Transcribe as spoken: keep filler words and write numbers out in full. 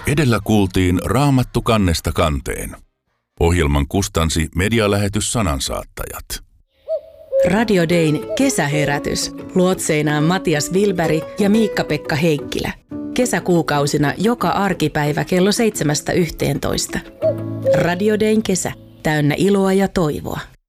Edellä kuultiin Raamattu kannesta kanteen. Ohjelman kustansi medialähetys Sanansaattajat. Radio Dayn kesäherätys. Luotseinaan Matias Wilberg ja Miikka-Pekka Heikkilä. Kesäkuukausina joka arkipäivä kello seitsemästä yhteentoista. Radio Dayn kesä. Täynnä iloa ja toivoa.